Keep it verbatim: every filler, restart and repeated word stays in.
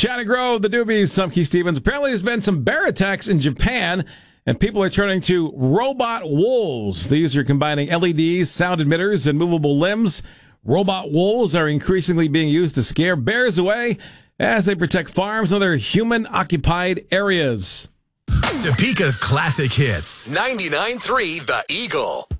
China Grove, the Doobies, I'm Keith Stevens. Apparently there's been some bear attacks in Japan, and people are turning to robot wolves. These are combining L E Ds, sound emitters, and movable limbs. Robot wolves are increasingly being used to scare bears away as they protect farms and other human-occupied areas. Topeka's classic hits. ninety-nine point three The Eagle.